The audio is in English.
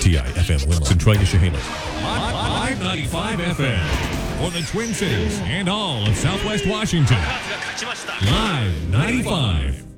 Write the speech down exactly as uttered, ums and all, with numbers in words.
T I F M Willis and Troy Chehalis. five ninety-five F M for the Twin Cities and all of Southwest Washington. Live ninety-five.